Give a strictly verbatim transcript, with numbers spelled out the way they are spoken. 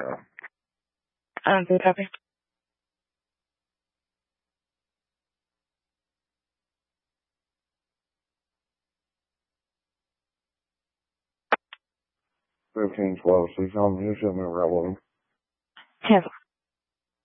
Um, do copy. Fifteen twelve, six, I'm just in the railroad. Cancel.